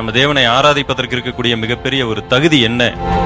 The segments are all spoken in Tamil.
நம்ம தேவனை ஆராதிப்பதற்கு இருக்கக்கூடிய மிகப்பெரிய ஒரு தகுதி என்ன?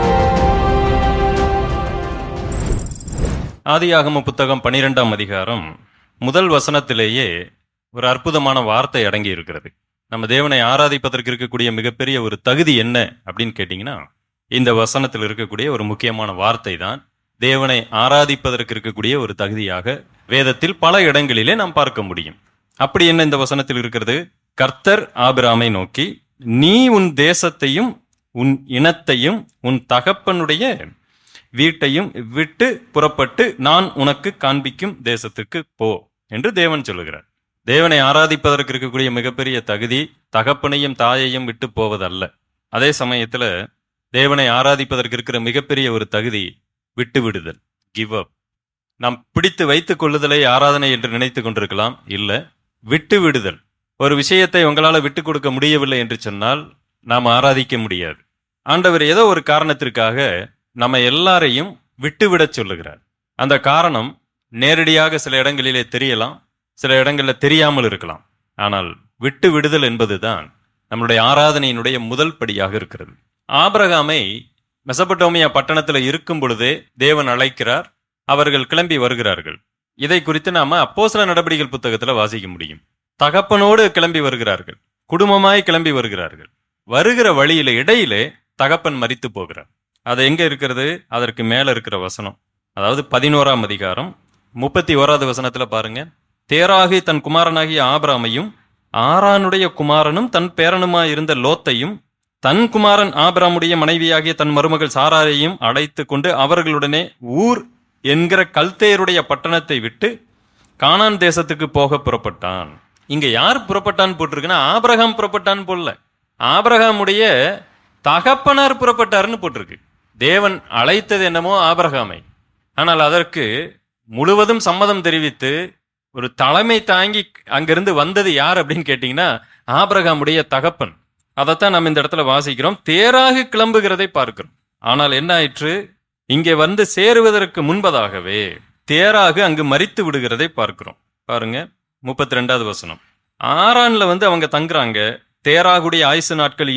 ஆதியாகம புத்தகம் 12ஆம் அதிகாரம் முதல் வசனத்திலேயே ஒரு அற்புதமான வார்த்தை அடங்கி இருக்கிறது. நம்ம தேவனை ஆராதிப்பதற்கு இருக்கக்கூடிய மிகப்பெரிய ஒரு தகுதி என்ன அப்படின்னு கேட்டீங்கன்னா, இந்த வசனத்தில் இருக்கக்கூடிய ஒரு முக்கியமான வார்த்தை தான் தேவனை ஆராதிப்பதற்கு இருக்கக்கூடிய ஒரு தகுதியாக வேதத்தில் பல இடங்களிலே நாம் பார்க்க முடியும். அப்படி என்ன இந்த வசனத்தில் இருக்கிறது? கர்த்தர் ஆபிராமை நோக்கி, நீ உன் தேசத்தையும் உன் இனத்தையும் உன் தகப்பனுடைய வீட்டையும் விட்டு புறப்பட்டு நான் உனக்கு காண்பிக்கும் தேசத்துக்கு போ என்று தேவன் சொல்லுகிறார். தேவனை ஆராதிப்பதற்கு இருக்கக்கூடிய மிகப்பெரிய தகுதி தகப்பனையும் தாயையும் விட்டு போவதல்ல. அதே சமயத்துல தேவனை ஆராதிப்பதற்கு இருக்கிற மிகப்பெரிய ஒரு தகுதி விட்டு விடுதல், கிவ் அப். நாம் பிடித்து வைத்துக் கொள்ளுதலை ஆராதனை என்று நினைத்து கொண்டிருக்கலாம். இல்ல, விட்டு விடுதல். ஒரு விஷயத்தை உங்களால விட்டு கொடுக்க முடியவில்லை என்று சொன்னால் நாம் ஆராதிக்க முடியாது. ஆண்டவர் ஏதோ ஒரு காரணத்திற்காக நம்ம எல்லாரையும் விட்டுவிடச் சொல்லுகிறார். அந்த காரணம் நேரடியாக சில இடங்களிலே தெரியலாம், சில இடங்களில் தெரியாமல் இருக்கலாம். ஆனால் விட்டு விடுதல் என்பதுதான் நம்முடைய ஆராதனையினுடைய முதல் படியாக இருக்கிறது. ஆபிரகாமை மெசபடோமியா பட்டணத்தில் இருக்கும் பொழுதே தேவன் அழைக்கிறார். அவர்கள் கிளம்பி வருகிறார்கள். இதை குறித்து நாம அப்போஸ்தலர் நடபடிகள் புத்தகத்துல வாசிக்க முடியும். தகப்பனோடு கிளம்பி வருகிறார்கள், குடும்பமாய் கிளம்பி வருகிறார்கள். வருகிற வழியில இடையிலே தகப்பன் மரித்து போகிறார். அது எங்க இருக்கிறது? அதற்கு மேல இருக்கிற வசனம், அதாவது 11ஆம் அதிகாரம் 31வது வசனத்துல பாருங்க. தேராகி தன் குமாரனாகிய ஆபிராமையும் ஆரானுடைய குமாரனும் தன் பேரனுமாய் இருந்த லோத்தையும் தன் குமாரன் ஆபிராமுடைய மனைவியாகிய தன் மருமகள் சாராரையும் அழைத்து கொண்டு அவர்களுடனே ஊர் என்கிற கல்தேயருடைய பட்டணத்தை விட்டு கானான் தேசத்துக்கு போக புறப்பட்டான். இங்க யார் புறப்பட்டான்னு போட்டிருக்குன்னா, ஆபிரகாம் புறப்பட்டான்னு போடல, ஆபிரகாமுடைய தகப்பனார் புறப்பட்டாருன்னு போட்டிருக்கு. தேவன் அழைத்தது என்னமோ ஆபிரகாமை, ஆனால் அதற்கு முழுவதும் சம்மதம் தெரிவித்து ஒரு தலைமை தாங்கி அங்கிருந்து வந்தது யார் அப்படின்னு கேட்டீங்கன்னா, ஆபிரகாமுடைய தகப்பன். அதைத்தான் நம்ம இந்த இடத்துல வாசிக்கிறோம். தேராக கிளம்புகிறதை பார்க்கிறோம். ஆனால் என்ன ஆயிற்று? இங்கே வந்து சேருவதற்கு முன்பதாகவே தேராக அங்கு மரித்து விடுகிறதை பார்க்கிறோம். பாருங்க 32வது வசனம். ஆரான்ல வந்து அவங்க தங்குறாங்க. தேராகுடைய ஆயுசு நாட்கள்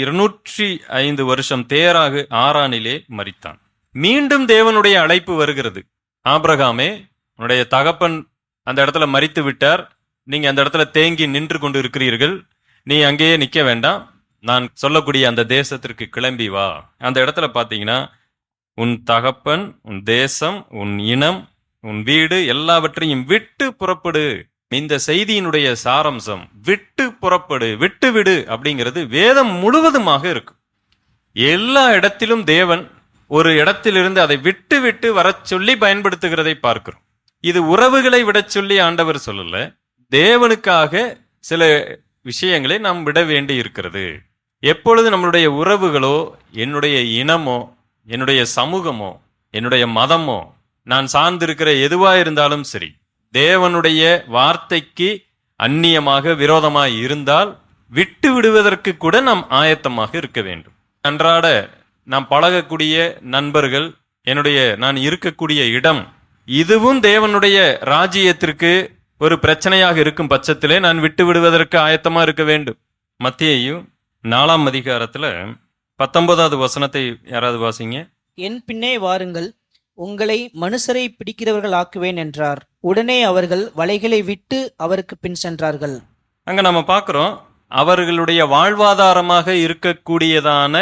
205 வருஷம். தேராகு ஆரானிலே மரித்தான். மீண்டும் தேவனுடைய அழைப்பு வருகிறது. ஆபிரகாமே, உன்னுடைய தகப்பன் அந்த இடத்துல மரித்து விட்டார், நீங்க அந்த இடத்துல தேங்கி நின்று கொண்டு இருக்கிறீர்கள், நீ அங்கேயே நிக்க வேண்டாம், நான் சொல்லக்கூடிய அந்த தேசத்திற்கு கிளம்பி வா. அந்த இடத்துல பாத்தீங்கன்னா, உன் தகப்பன், உன் தேசம், உன் இனம், உன் வீடு எல்லாவற்றையும் விட்டு புறப்படு. இந்த செய்தியினுடைய சாரம்சம் விட்டு புறப்படு, விட்டு விடு அப்படிங்கிறது வேதம் முழுவதுமாக இருக்கும். எல்லா இடத்திலும் தேவன் ஒரு இடத்திலிருந்து அதை விட்டு விட்டு வரச் சொல்லி பயன்படுத்துகிறதை பார்க்கிறோம். இது உறவுகளை விடச் சொல்லி ஆண்டவர் சொல்லல, தேவனுக்காக சில விஷயங்களை நாம் விட வேண்டி இருக்கிறது. எப்பொழுது நம்மளுடைய உறவுகளோ, என்னுடைய இனமோ, என்னுடைய சமூகமோ, என்னுடைய மதமோ, நான் சார்ந்திருக்கிற எதுவா இருந்தாலும் சரி, தேவனுடைய வார்த்தைக்கு அந்நியமாக விரோதமாய் இருந்தால் விட்டு விடுவதற்கு கூட நாம் ஆயத்தமாக இருக்க வேண்டும். அன்றாட நாம் பழகக்கூடிய நண்பர்கள், நான் இருக்கக்கூடிய இடம், இதுவும் தேவனுடைய ராஜ்யத்திற்கு ஒரு பிரச்சனையாக இருக்கும் பட்சத்திலே நான் விட்டு விடுவதற்கு ஆயத்தமா இருக்க வேண்டும். மத்தேயு 4ஆம் அதிகாரத்துல 19வது வசனத்தை யாராவது வாசிங்க. என் பின்னே வாருங்கள், உங்களை மனுஷரை பிடிக்கிறவர்கள் ஆக்குவேன் என்றார். உடனே அவர்கள் வலைகளை விட்டு அவருக்கு பின் சென்றார்கள். அங்க நம்ம பார்க்கிறோம், அவர்களுடைய வாழ்வாதாரமாக இருக்கக்கூடியதான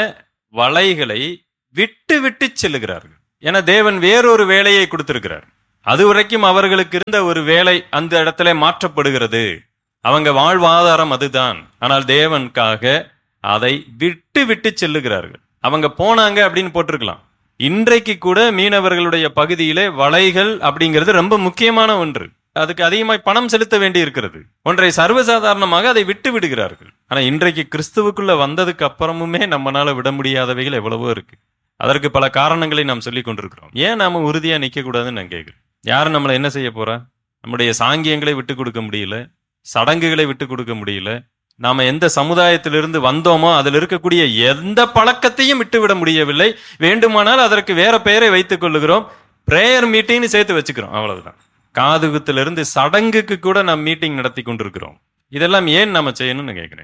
வலைகளை விட்டு விட்டு செல்லுகிறார்கள். என தேவன் வேறொரு வேலையை கொடுத்திருக்கிறார். அது வரைக்கும் அவர்களுக்கு இருந்த ஒரு வேலை அந்த இடத்துல மாற்றப்படுகிறது. அவங்க வாழ்வாதாரம் அதுதான். ஆனால் தேவனுக்காக அதை விட்டு விட்டு செல்லுகிறார்கள். அவங்க போனாங்க அப்படின்னு போட்டிருக்கலாம். இன்றைக்கு கூட மீனவர்களுடைய பகுதியிலே வலைகள் அப்படிங்கிறது ரொம்ப முக்கியமான ஒன்று. அதுக்கு அதிகமாய் பணம் செலுத்த வேண்டி இருக்கிறது. ஒன்றை சர்வசாதாரணமாக அதை விட்டு விடுகிறார்கள். ஆனா இன்றைக்கு கிறிஸ்துவுக்குள்ள வந்ததுக்கு அப்புறமுமே நம்மளால விட முடியாதவைகள் எவ்வளவோ இருக்கு. அதற்கு பல காரணங்களை நாம் சொல்லி கொண்டிருக்கிறோம். ஏன் நாம உறுதியா நிக்க கூடாதுன்னு நான் கேட்கிறேன். யாரும் நம்மளை என்ன செய்ய போறா? நம்முடைய சாங்கியங்களை விட்டு கொடுக்க முடியல, சடங்குகளை விட்டு கொடுக்க முடியல, நாம எந்த சமுதாயத்திலிருந்து வந்தோமோ அதில் இருக்கக்கூடிய எந்த பழக்கத்தையும் விட்டுவிட முடியவில்லை. வேண்டுமானால் அதற்கு வேற பெயரை வைத்துக் கொள்ளுகிறோம், பிரேயர் மீட்டிங்னு சேர்த்து வச்சுக்கிறோம், அவ்வளவுதான். காதுகுத்திலிருந்து சடங்குக்கு கூட நாம் மீட்டிங் நடத்தி கொண்டிருக்கிறோம். இதெல்லாம் ஏன் நாம செய்யணும்னு கேட்கிறேன்.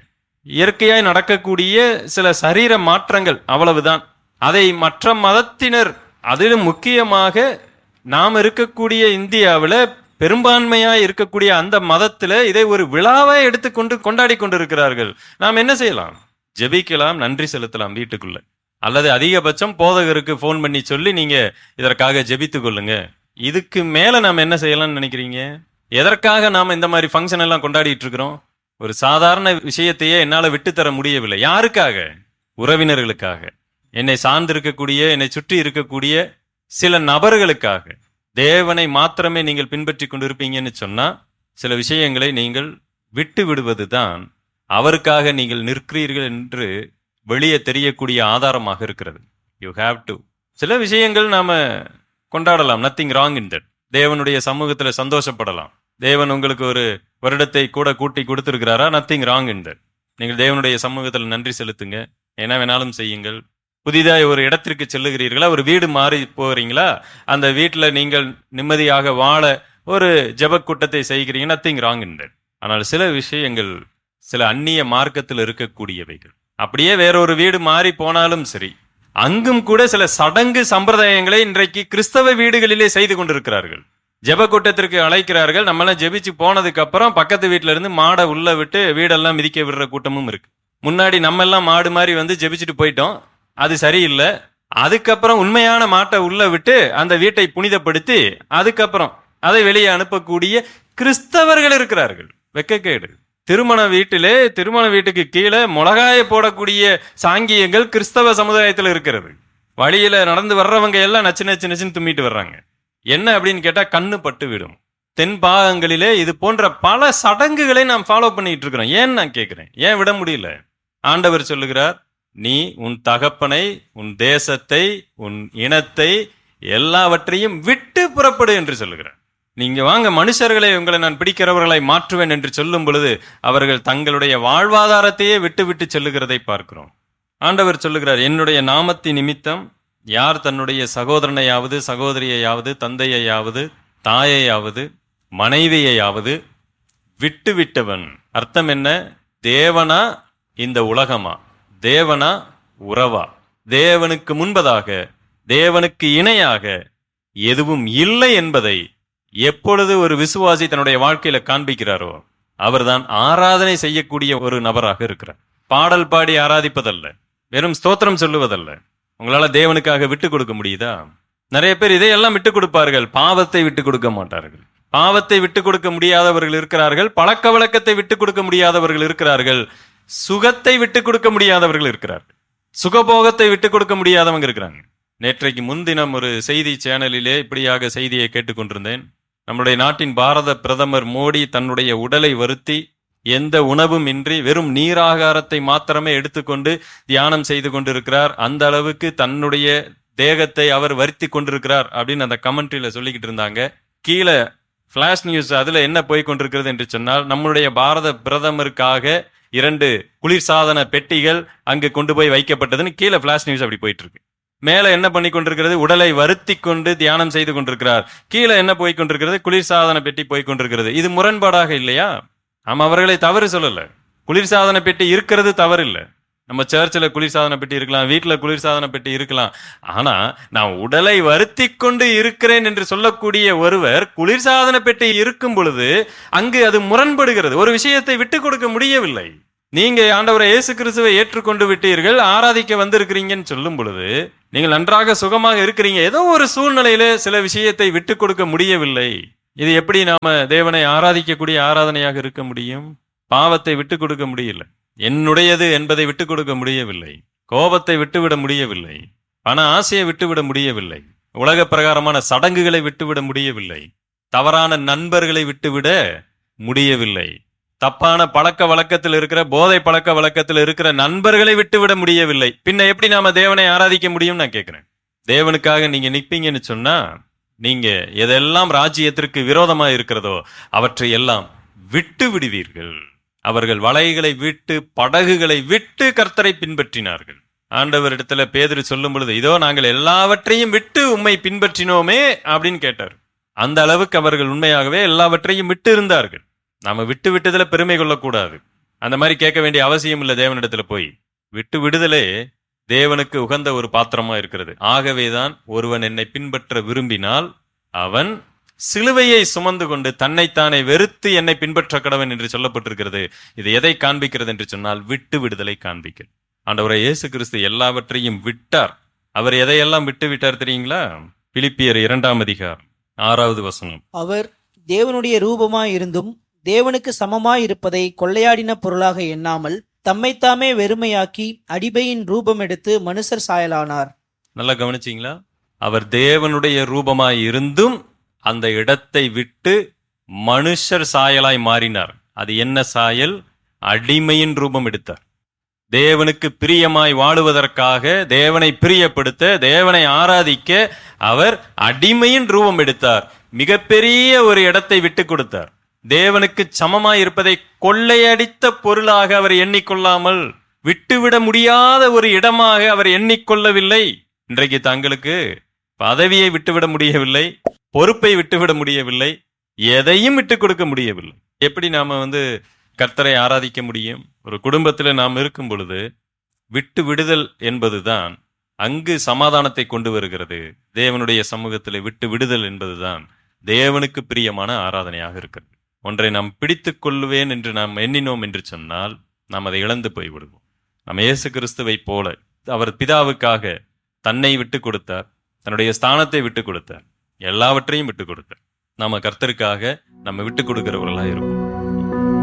இயற்கையாய் நடக்கக்கூடிய சில சரீர மாற்றங்கள், அவ்வளவுதான். அதை மற்ற மதத்தினர், அதிலும் முக்கியமாக நாம் இருக்கக்கூடிய இந்தியாவில் பெரும்பான்மையாய் இருக்கக்கூடிய அந்த மதத்துல இதை ஒரு விழாவை எடுத்துக்கொண்டு கொண்டாடி கொண்டிருக்கிறார்கள். நாம் என்ன செய்யலாம்? ஜெபிக்கலாம், நன்றி செலுத்தலாம் வீட்டுக்குள்ள, அல்லது அதிகபட்சம் போதகருக்கு போன் பண்ணி சொல்லி நீங்க இதற்காக ஜெபித்து கொள்ளுங்க. இதுக்கு மேல நாம் என்ன செய்யலாம்னு நினைக்கிறீங்க? எதற்காக நாம் இந்த மாதிரி ஃபங்க்ஷன் எல்லாம் கொண்டாடிட்டு இருக்கிறோம்? ஒரு சாதாரண விஷயத்தையே என்னால விட்டு தர முடியவில்லை. யாருக்காக? உறவினர்களுக்காக, என்னை சார்ந்திருக்கக்கூடிய, என்னை சுற்றி இருக்கக்கூடிய சில நபர்களுக்காக. தேவனை மாத்திரமே நீங்கள் பின்பற்றி கொண்டிருப்பீங்கன்னு சொன்னா சில விஷயங்களை நீங்கள் விட்டு விடுவது தான் அவருக்காக நீங்கள் நிற்கிறீர்கள் என்று வெளியே தெரியக்கூடிய ஆதாரமாக இருக்கிறது. You have to. சில விஷயங்கள் நாம கொண்டாடலாம், நத்திங் ராங் இன் தட். தேவனுடைய சமூகத்துல சந்தோஷப்படலாம். தேவன் உங்களுக்கு ஒரு வருடத்தை கூட கூட்டி கொடுத்திருக்கிறாரா? Nothing wrong in that. நீங்கள் தேவனுடைய சமூகத்தில் நன்றி செலுத்துங்க, என்ன வேணாலும் செய்யுங்கள். புதிதாய் ஒரு இடத்திற்கு செல்லுகிறீர்களா, ஒரு வீடு மாறி போகிறீங்களா, அந்த வீட்டில் நீங்கள் நிம்மதியாக வாழ ஒரு ஜெப கூட்டத்தை செய்கிறீங்க, நத்திங் ராங் இன் தட். ஆனால் சில விஷயங்கள் சில அந்நிய மார்க்கத்தில் இருக்கக்கூடியவைகள். அப்படியே வேறொரு வீடு மாறி போனாலும் சரி, அங்கும் கூட சில சடங்கு சம்பிரதாயங்களை இன்றைக்கு கிறிஸ்தவ வீடுகளிலே செய்து கொண்டிருக்கிறார்கள். ஜெப கூட்டத்திற்கு அழைக்கிறார்கள். நம்மளாம் ஜெபிச்சு போனதுக்கு அப்புறம் பக்கத்து வீட்டுல இருந்து மாடை உள்ள விட்டு வீடெல்லாம் மிதிக்க விடுற கூட்டமும் இருக்கு. முன்னாடி நம்ம எல்லாம் மாடு மாதிரி வந்து ஜெபிச்சுட்டு போயிட்டோம், அது சரியில்லை. அதுக்கப்புறம் உண்மையான மாட்டை உள்ள விட்டு அந்த வீட்டை புனிதப்படுத்தி அதுக்கப்புறம் அதை வெளியே அனுப்பக்கூடிய கிறிஸ்தவர்கள் இருக்கிறார்கள். வெக்கக்கேடு. திருமண வீட்டுக்கு கீழே மிளகாய போடக்கூடிய சாங்கியங்கள் கிறிஸ்தவ சமுதாயத்தில் இருக்கிறது. வழியில நடந்து வர்றவங்க எல்லாம் நச்சு நச்சு நச்சுன்னு தும்பிட்டு வர்றாங்க. என்ன அப்படின்னு கேட்டா கண்ணு பட்டு விடும். தென் பாகங்களிலே இது போன்ற பல சடங்குகளை நாம் ஃபாலோ பண்ணிட்டு இருக்கிறோம். ஏன் நான் கேட்கிறேன், ஏன் விட முடியல? ஆண்டவர் சொல்லுகிறார், நீ உன் தகப்பனை, உன் தேசத்தை, உன் இனத்தை எல்லாவற்றையும் விட்டு புறப்படு என்று சொல்லுகிறார். நீங்க வாங்க மனுஷர்களை உங்களை நான் பிடிக்கிறவர்களை மாற்றுவேன் என்று சொல்லும் பொழுது அவர்கள் தங்களுடைய வாழ்வாதாரத்தையே விட்டு விட்டு செல்லுகிறதை பார்க்கிறோம். ஆண்டவர் சொல்லுகிறார், என்னுடைய நாமத்தின் நிமித்தம் யார் தன்னுடைய சகோதரனையாவது, சகோதரியையாவது, தந்தையையாவது, தாயையாவது, மனைவியையாவது விட்டு விட்டவன். அர்த்தம் என்ன? தேவனா இந்த உலகமா, தேவனா உறவா, தேவனுக்கு முன்பதாக தேவனுக்கு இணையாக எதுவும் இல்லை என்பதை எப்பொழுது ஒரு விசுவாசி தன்னுடைய வாழ்க்கையில காண்பிக்கிறாரோ அவர்தான் ஆராதனை செய்யக்கூடிய ஒரு நபராக இருக்கிறார். பாடல் பாடி ஆராதிப்பதல்ல, வெறும் ஸ்தோத்திரம் சொல்லுவதல்ல. உங்களால தேவனுக்காக விட்டு கொடுக்க முடியுதா? நிறைய பேர் இதையெல்லாம் விட்டு கொடுப்பார்கள், பாவத்தை விட்டு கொடுக்க மாட்டார்கள். பாவத்தை விட்டு கொடுக்க முடியாதவர்கள் இருக்கிறார்கள், பழக்க வழக்கத்தை விட்டு கொடுக்க முடியாதவர்கள் இருக்கிறார்கள், சுகத்தை விட்டு கொடுக்க முடியாதவர்கள் இருக்கிறார்கள், சுகபோகத்தை விட்டு கொடுக்க முடியாதவங்க இருக்கிறாங்க. நேற்றைக்கு முன்தினம் ஒரு செய்தி சேனலிலே இப்படியாக செய்தியை கேட்டுக்கொண்டிருந்தேன். நம்முடைய நாட்டின் பாரத பிரதமர் மோடி தன்னுடைய உடலை வருத்தி எந்த உணவும் இன்றி வெறும் நீராகாரத்தை மாத்திரமே எடுத்துக்கொண்டு தியானம் செய்து கொண்டிருக்கிறார். அந்த அளவுக்கு தன்னுடைய தேகத்தை அவர் வருத்தி கொண்டிருக்கிறார் அப்படின்னு அந்த கமெண்ட்ரியில சொல்லிக்கிட்டு இருந்தாங்க. கீழே பிளாஷ் நியூஸ் அதுல என்ன போய் கொண்டிருக்கிறது என்று சொன்னால், நம்முடைய பாரத பிரதமருக்காக 2 குளிர்சாதன பெட்டிகள் அங்கு கொண்டு போய் வைக்கப்பட்டதுன்னு கீழே பிளாஷ் நியூஸ் அப்படி போயிட்டு இருக்கு. மேல என்ன பண்ணி கொண்டிருக்கிறது? உடலை வருத்தி கொண்டு தியானம் செய்து கொண்டிருக்கிறார். கீழே என்ன போய் கொண்டிருக்கிறது? குளிர்சாதன பெட்டி போய் கொண்டிருக்கிறது. இது முரண்பாடாக இல்லையா? நாம் அவர்களை தவறு சொல்லல. குளிர்சாதன பெட்டி இருக்கிறது தவறு இல்லை. நம்ம சர்ச்சில் குளிர்சாதன பெட்டி இருக்கலாம், வீட்டில் குளிர்சாதன பெட்டி இருக்கலாம். ஆனா நான் உடலை வருத்தி கொண்டு இருக்கிறேன் என்று சொல்லக்கூடிய ஒருவர் குளிர்சாதன பெட்டி இருக்கும் பொழுது அங்கு அது முரண்படுகிறது. ஒரு விஷயத்தை விட்டு கொடுக்க முடியவில்லை. நீங்க ஆண்டவரை இயேசு கிறிஸ்துவை ஏற்றுக்கொண்டு விட்டீர்கள், ஆராதிக்க வந்திருக்கிறீங்கன்னு சொல்லும் பொழுது நீங்கள் நன்றாக சுகமாக இருக்கிறீங்க. ஏதோ ஒரு சூழ்நிலையில சில விஷயத்தை விட்டு கொடுக்க முடியவில்லை. இது எப்படி நாம தேவனை ஆராதிக்கக்கூடிய ஆராதனையாக இருக்க முடியும்? பாவத்தை விட்டு கொடுக்க முடியல, என்னுடையது என்பதை விட்டு கொடுக்க முடியவில்லை, கோபத்தை விட்டுவிட முடியவில்லை, பண ஆசையை விட்டுவிட முடியவில்லை, உலக பிரகாரமான சடங்குகளை விட்டுவிட முடியவில்லை, தவறான நண்பர்களை விட்டுவிட முடியவில்லை, தப்பான பழக்க வழக்கத்தில் இருக்கிற போதை பழக்க வழக்கத்தில் இருக்கிற நண்பர்களை விட்டுவிட முடியவில்லை. பின்ன எப்படி நாம தேவனை ஆராதிக்க முடியும் நான் கேட்கிறேன். தேவனுக்காக நீங்க நிற்பீங்கன்னு சொன்னா நீங்க எதெல்லாம் ராஜ்யத்திற்கு விரோதமா இருக்கிறதோ அவற்றை எல்லாம் விட்டு விடுவீர்கள். அவர்கள் வலைகளை விட்டு படகுகளை விட்டு கர்த்தரை பின்பற்றினார்கள். ஆண்டவரிடத்துல பேதுரு சொல்லும் பொழுது, இதோ நாங்கள் எல்லாவற்றையும் விட்டு உம்மை பின்பற்றினோமே அப்படின்னு கேட்டார். அந்த அளவுக்கு அவர்கள் உண்மையாகவே எல்லாவற்றையும் விட்டு இருந்தார்கள். நாம விட்டு விட்டதுல பெருமை கொள்ளக்கூடாது. அந்த மாதிரி கேட்க வேண்டிய அவசியம் இல்லை தேவனிடத்துல போய். விட்டு விடுதலே தேவனுக்கு உகந்த ஒரு பாத்திரமா இருக்கிறது. ஆகவேதான் ஒருவன் என்னை பின்பற்ற விரும்பினால் அவன் சிலுவையை சுமந்து கொண்டு தன்னைத்தானே வெறுத்து என்னை பின்பற்ற கடவன் என்று சொல்லப்பட்டிருக்கிறது. இது எதை காண்பிக்கிறது என்று சொன்னால் விட்டு விடுதலை காண்பிக்கிறது. ஆண்டவரை இயேசு கிறிஸ்து எல்லாவற்றையும் விட்டார். அவர் எதையெல்லாம் விட்டு விட்டார் தெரியுங்களா? பிலிப்பியர் 2ஆம் அதிகாரம் 6வது வசனம். அவர் தேவனுடைய ரூபமாய் இருந்தும் தேவனுக்கு சமமாய் இருப்பதை கொள்ளையாடின பொருளாக எண்ணாமல் தம்மைத்தாமே வெறுமையாக்கி அடிபையின் ரூபம் எடுத்து மனுஷர் சாயலானார். நல்லா கவனிச்சீங்களா? அவர் தேவனுடைய ரூபமாய் இருந்தும் அந்த இடத்தை விட்டு மனுஷர் சாயலாய் மாறினார். அது என்ன சாயல்? அடிமையின் ரூபம் எடுத்தார். தேவனுக்கு பிரியமாய் வாழுவதற்காக, தேவனை பிரியப்படுத்த, தேவனை ஆராதிக்க அவர் அடிமையின் ரூபம் எடுத்தார். மிகப்பெரிய ஒரு இடத்தை விட்டு கொடுத்தார். தேவனுக்கு சமமாய் இருப்பதை கொள்ளையடித்த பொருளாக அவர் எண்ணிக்கொள்ளாமல், விட்டுவிட முடியாத ஒரு இடமாக அவர் எண்ணிக்கொள்ளவில்லை. இன்றைக்கு தங்களுக்கு பதவியை விட்டுவிட முடியவில்லை, பொறுப்பை விட்டுவிட முடியவில்லை, எதையும் விட்டு கொடுக்க முடியவில்லை. எப்படி நாம கர்த்தரை ஆராதிக்க முடியும்? ஒரு குடும்பத்துல நாம் இருக்கும் பொழுது விட்டு விடுதல் என்பதுதான் அங்கு சமாதானத்தை கொண்டு வருகிறது. தேவனுடைய சமூகத்தில் விட்டு விடுதல் என்பதுதான் தேவனுக்கு பிரியமான ஆராதனையாக இருக்கிறது. ஒன்றை நாம் பிடித்துக் கொள்ளுவேன் என்று நாம் எண்ணினோம் என்று சொன்னால் நாம் அதை இழந்து போய்விடுவோம். நம்ம இயேசு கிறிஸ்துவை போல அவர் பிதாவுக்காக தன்னை விட்டு கொடுத்தார், தன்னுடைய ஸ்தானத்தை விட்டு கொடுத்தார், எல்லாவற்றையும் விட்டு கொடுத்தார். நாம கர்த்தருக்காக நம்ம விட்டு கொடுக்கிறவர்களா இருப்போம்.